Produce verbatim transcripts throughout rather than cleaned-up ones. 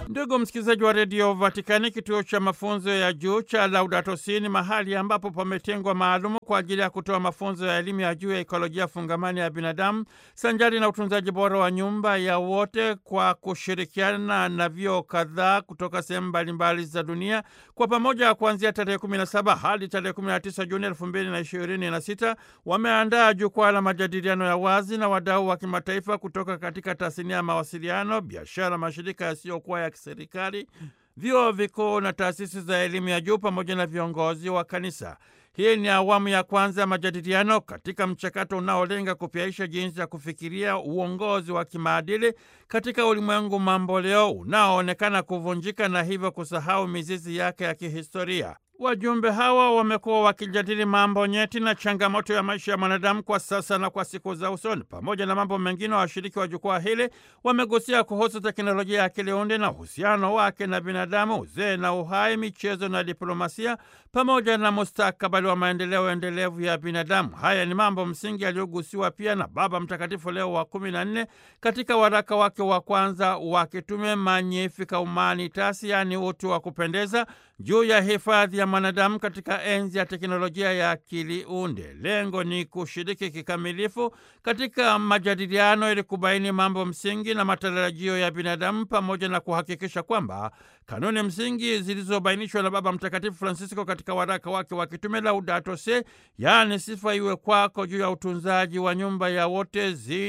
Ndugu msikilizaji wa redio Vatikani, kituo cha mafunzo ya juu cha Laudato Si ni mahali ambapo pametengwa maalumu kwa ajili ya kutoa mafunzo ya elimu ya juu ya ekolojia fungamani ya binadamu sanjari na utunzaji bora wa nyumba ya wote, kwa kushirikiana na vyuo kadhaa kutoka sehemu mbalimbali za dunia. Kwa pamoja, kuanzia tarehe kumi na saba hadi tarehe kumi na tisa Juni elfu mbili na ishirini na sita wameandaa jukwaa la majadiliano ya wazi na wadau wa kimataifa kutoka katika tasnia ya mawasiliano, biashara, mashirika yasiyokuwa ya kiserikali, vyuo vikuu na taasisi za elimu ya juu pamoja na viongozi wa kanisa. Hii ni awamu ya kwanza ya majadiliano katika mchakato unaolenga kupyaisha jinsi ya kufikiria uongozi wa kimaadili katika ulimwengu mamboleo unaoonekana kuvunjika na hivyo kusahau mizizi yake ya kihistoria. Wajumbe hawa wamekuwa wakijadili mambo nyeti na changamoto ya maisha ya mwanadamu kwa sasa na kwa siku za usoni. Pamoja na mambo mengine, washiriki wa jukwaa hili wamegusia kuhusu teknolojia ya akili unde na uhusiano wake na binadamu, uzee na uhai, michezo na diplomasia, pamoja na mustakabali wa maendeleo endelevu ya binadamu. Haya ni mambo msingi yaliyogusiwa pia na Baba Mtakatifu Leo wa kumi na nne katika waraka wake wa kwanza wa kitume Magnificat Humanitas, yaani utu wa kupendeza, juu ya hifadhi ya mwanadamu katika enzi ya teknolojia ya akili unde. Lengo ni kushiriki kikamilifu katika majadiliano ili kubaini mambo msingi na matarajio ya binadamu, pamoja na kuhakikisha kwamba kanuni msingi zilizobainishwa na Baba Mtakatifu Francisco katika waraka wake wa kitume Laudato Si, yaani sifa iwe kwako, juu ya utunzaji wa nyumba ya wote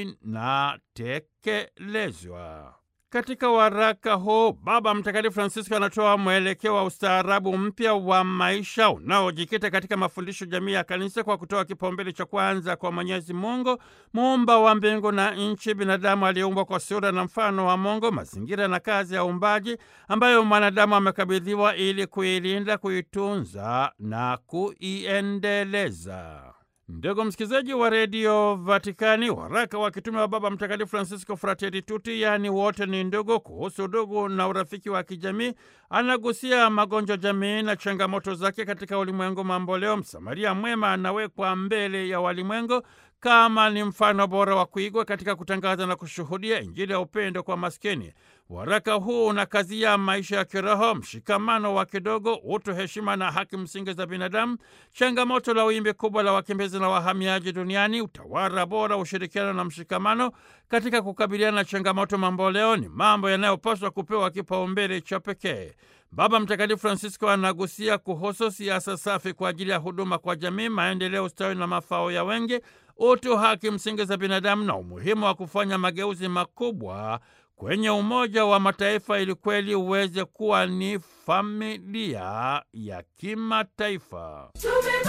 zinatekelezwa. Katika waraka huu Baba Mtakatifu Francisco anatoa mwelekeo wa ustaarabu mpya wa maisha unaojikita katika mafundisho jamii ya kanisa kwa kutoa kipaumbele cha kwanza kwa Mwenyezi Mungu, muumba wa mbingu na nchi, binadamu aliyeumbwa kwa sura na mfano wa Mungu, mazingira na kazi ya uumbaji ambayo mwanadamu amekabidhiwa ili kuilinda, kuitunza na kuiendeleza. Ndugu msikilizaji wa redio Vatikani, waraka wa kitume wa Baba Mtakatifu Francisco Fratelli Tutti, yaani wote ni ndugu, kuhusu udugu na urafiki wa kijamii, anagusia magonjwa jamii na changamoto zake katika ulimwengu mamboleo. Msamaria mwema anawekwa mbele ya walimwengu kama ni mfano bora wa kuigwa katika kutangaza na kushuhudia Injili ya upendo kwa maskini. Waraka huu unakazia maisha ya kiroho, mshikamano wa kidogo, utu, heshima na haki msingi za binadamu, changamoto la wimbi kubwa la wakimbizi na wahamiaji duniani, utawala bora, ushirikiano na mshikamano katika kukabiliana na changamoto mamboleo ni mambo yanayopaswa kupewa kipaumbele cha pekee. Baba Mtakatifu Francisco anagusia kuhusu siasa safi kwa ajili ya huduma kwa jamii, maendeleo, ustawi na mafao ya wengi, utu, haki msingi za binadamu na umuhimu wa kufanya mageuzi makubwa kwenye Umoja wa Mataifa ili kweli uweze kuwa ni familia ya kimataifa.